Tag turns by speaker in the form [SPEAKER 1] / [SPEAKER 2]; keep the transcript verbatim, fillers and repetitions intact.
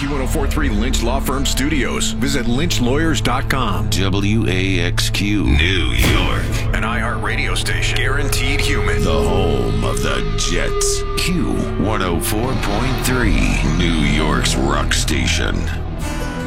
[SPEAKER 1] Q one oh four point three Lynch Law Firm Studios. Visit lynch lawyers dot com.
[SPEAKER 2] W A X Q, New York.
[SPEAKER 1] An iHeartRadio station. Guaranteed human.
[SPEAKER 2] The home of the Jets. Q one oh four point three, New York's rock station.